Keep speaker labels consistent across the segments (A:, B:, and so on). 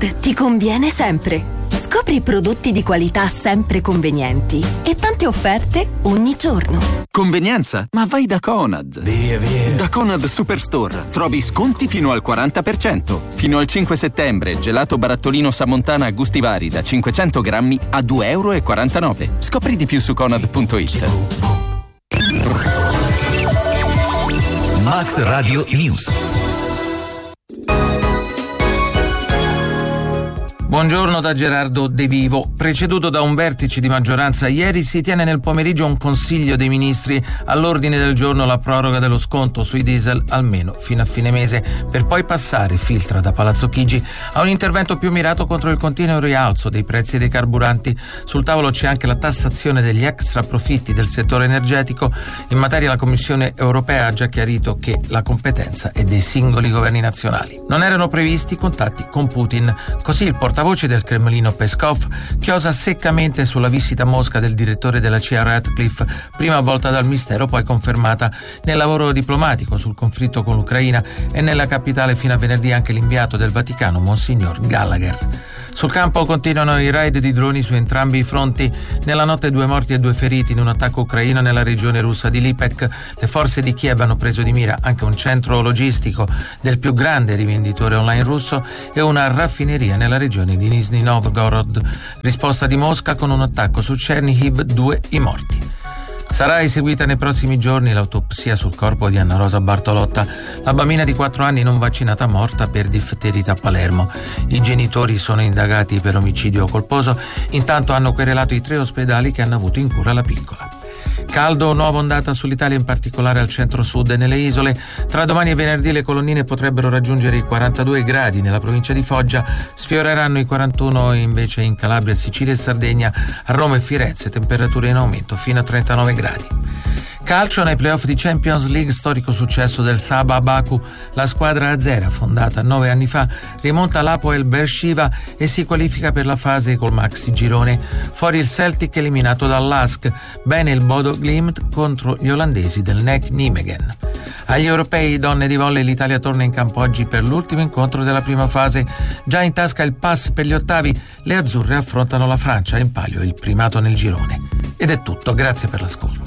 A: Conad ti conviene sempre. Scopri prodotti di qualità sempre convenienti e tante offerte ogni giorno.
B: Convenienza? Ma vai da Conad.
C: Via.
B: Da Conad Superstore trovi sconti fino al 40%. Fino al 5 settembre gelato barattolino Sammontana a gusti vari da 500 grammi a €2,49. Scopri di più su conad.it.
C: Max Radio News.
D: Buongiorno da Gerardo De Vivo. Preceduto da un vertice di maggioranza ieri, si tiene nel pomeriggio un Consiglio dei Ministri. All'ordine del giorno la proroga dello sconto sui diesel almeno fino a fine mese, per poi passare, filtra da Palazzo Chigi, a un intervento più mirato contro il continuo rialzo dei prezzi dei carburanti. Sul tavolo c'è anche la tassazione degli extra profitti del settore energetico. In materia la Commissione europea ha già chiarito che la competenza è dei singoli governi nazionali. Non erano previsti contatti con Putin. Così il portavoce del Cremlino Peskov chiosa seccamente sulla visita a Mosca del direttore della CIA Ratcliffe, prima avvolta dal mistero, poi confermata nel lavoro diplomatico sul conflitto con l'Ucraina, e nella capitale fino a venerdì anche l'inviato del Vaticano, Monsignor Gallagher. Sul campo continuano i raid di droni su entrambi i fronti. Nella notte 2 morti e 2 feriti in un attacco ucraino nella regione russa di Lipetsk. Le forze di Kiev hanno preso di mira anche un centro logistico del più grande rivenditore online russo e una raffineria nella regione di Nizhny Novgorod. Risposta di Mosca con un attacco su Chernihiv, 2 i morti. Sarà eseguita nei prossimi giorni l'autopsia sul corpo di Anna Rosa Bartolotta, la bambina di 4 anni non vaccinata morta per difterite a Palermo. I genitori sono indagati per omicidio colposo, intanto hanno querelato i 3 ospedali che hanno avuto in cura la piccola. Caldo, nuova ondata sull'Italia, in particolare al centro-sud e nelle isole. Tra domani e venerdì le colonnine potrebbero raggiungere i 42 gradi nella provincia di Foggia, sfioreranno i 41 invece in Calabria, Sicilia e Sardegna. A Roma e Firenze temperature in aumento fino a 39 gradi. Calcio, nei playoff di Champions League, storico successo del Saba Baku. La squadra azera, fondata 9 anni fa, rimonta l'Hapoel Beersheva e si qualifica per la fase col maxi girone. Fuori il Celtic eliminato dall'Ask, bene il Bodo Glimt contro gli olandesi del NEC Nijmegen. Agli europei donne di volley l'Italia torna in campo oggi per l'ultimo incontro della prima fase. Già in tasca il pass per gli ottavi, le azzurre affrontano la Francia, in palio il primato nel girone. Ed è tutto, grazie per l'ascolto.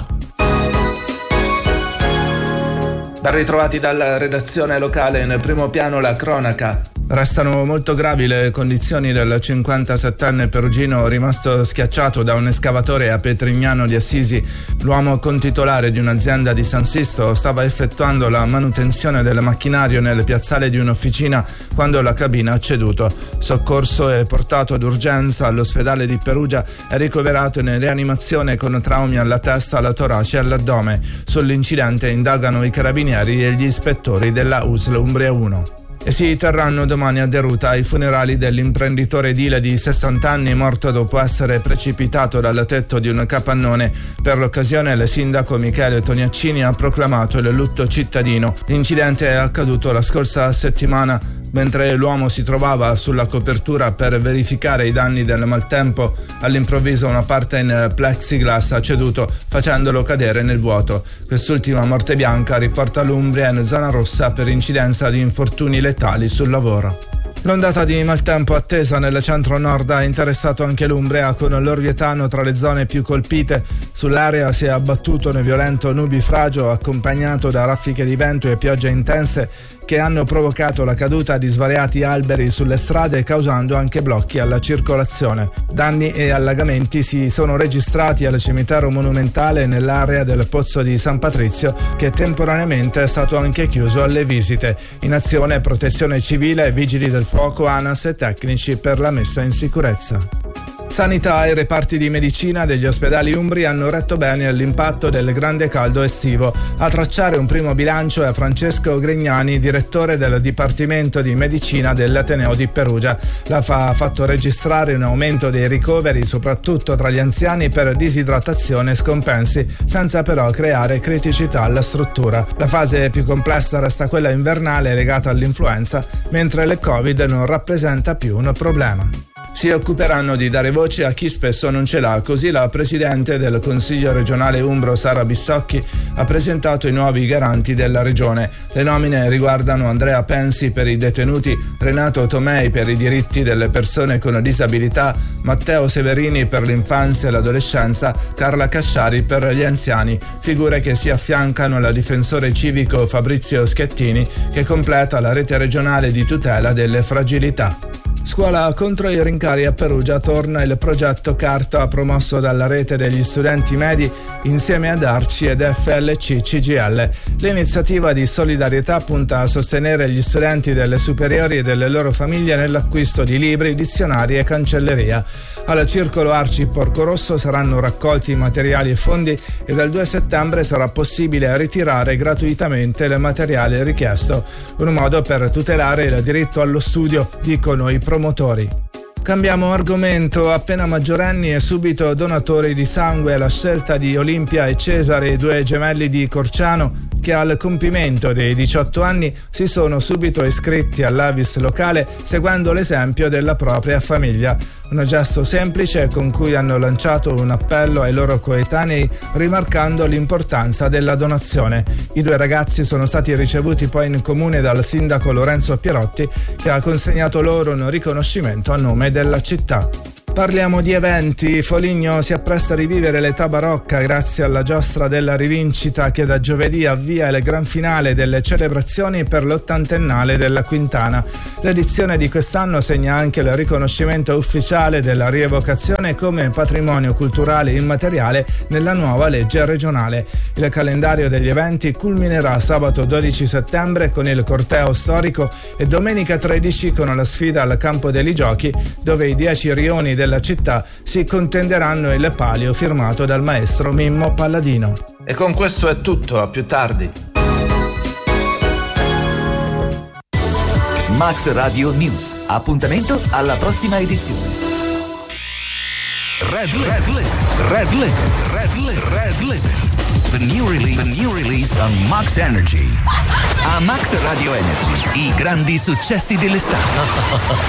E: Ben ritrovati dalla redazione locale. In primo piano la cronaca. Restano molto gravi le condizioni del 57enne perugino rimasto schiacciato da un escavatore a Petrignano di Assisi. L'uomo, contitolare di un'azienda di San Sisto, stava effettuando la manutenzione del macchinario nel piazzale di un'officina quando la cabina ha ceduto. Soccorso e portato d'urgenza all'ospedale di Perugia e ricoverato in rianimazione con traumi alla testa, alla torace e all'addome. Sull'incidente indagano i carabinieri e gli ispettori della USL Umbria 1. E si terranno domani a Deruta i funerali dell'imprenditore edile di 60 anni morto dopo essere precipitato dal tetto di un capannone. Per l'occasione il sindaco Michele Toniaccini ha proclamato il lutto cittadino. L'incidente è accaduto la scorsa settimana mentre l'uomo si trovava sulla copertura per verificare i danni del maltempo. All'improvviso una parte in plexiglass ha ceduto, facendolo cadere nel vuoto. Quest'ultima morte bianca riporta l'Umbria in zona rossa per incidenza di infortuni letali sul lavoro. L'ondata di maltempo attesa nel centro-nord ha interessato anche l'Umbria, con l'Orvietano tra le zone più colpite. Sull'area si è abbattuto un violento nubifragio accompagnato da raffiche di vento e piogge intense che hanno provocato la caduta di svariati alberi sulle strade, causando anche blocchi alla circolazione. Danni e allagamenti si sono registrati al cimitero monumentale nell'area del Pozzo di San Patrizio, che temporaneamente è stato anche chiuso alle visite. In azione Protezione Civile, Vigili del Fuoco, ANAS e tecnici per la messa in sicurezza. Sanità e reparti di medicina degli ospedali umbri hanno retto bene all'impatto del grande caldo estivo. A tracciare un primo bilancio è Francesco Grignani, direttore del Dipartimento di Medicina dell'Ateneo di Perugia. L'AFA ha fatto registrare un aumento dei ricoveri, soprattutto tra gli anziani, per disidratazione e scompensi, senza però creare criticità alla struttura. La fase più complessa resta quella invernale legata all'influenza, mentre il Covid non rappresenta più un problema. si occuperanno di dare voce a chi spesso non ce l'ha. Così la presidente del Consiglio regionale umbro Sara Bissocchi ha presentato i nuovi garanti della regione. Le nomine riguardano Andrea Pensi per i detenuti, Renato Tomei per i diritti delle persone con disabilità, Matteo Severini per l'infanzia e l'adolescenza, Carla Casciari per gli anziani, figure che si affiancano al difensore civico Fabrizio Schettini, che completa la rete regionale di tutela delle fragilità. Scuola contro i rincari a Perugia torna il progetto Carta promosso dalla rete degli studenti medi insieme ad Arci ed FLC CGL. L'iniziativa di solidarietà punta a sostenere gli studenti delle superiori e delle loro famiglie nell'acquisto di libri, dizionari e cancelleria. Al circolo Arci Porcorosso saranno raccolti materiali e fondi e dal 2 settembre sarà possibile ritirare gratuitamente il materiale richiesto. Un modo per tutelare il diritto allo studio, dicono i promotori. Cambiamo argomento. Appena maggiorenni e subito donatori di sangue, la scelta di Olimpia e Cesare, i due gemelli di Corciano, che al compimento dei 18 anni si sono subito iscritti all'Avis locale seguendo l'esempio della propria famiglia. Un gesto semplice con cui hanno lanciato un appello ai loro coetanei, rimarcando l'importanza della donazione. I due ragazzi sono stati ricevuti poi in comune dal sindaco Lorenzo Pierotti, che ha consegnato loro un riconoscimento a nome della città. Parliamo di eventi. Foligno si appresta a rivivere l'età barocca grazie alla giostra della rivincita che da giovedì avvia il gran finale delle celebrazioni per l'80ennale della Quintana. L'edizione di quest'anno segna anche il riconoscimento ufficiale della rievocazione come patrimonio culturale immateriale nella nuova legge regionale. Il calendario degli eventi culminerà sabato 12 settembre con il corteo storico e domenica 13 con la sfida al Campo dei Giochi, dove i 10 rioni della città si contenderanno il palio firmato dal maestro Mimmo Palladino.
C: E con questo è tutto, a più tardi.
F: Max Radio News. Appuntamento alla prossima edizione.
G: Red Limit. The new release on Max Energy.
F: A Max Radio Energy, i grandi successi dell'estate.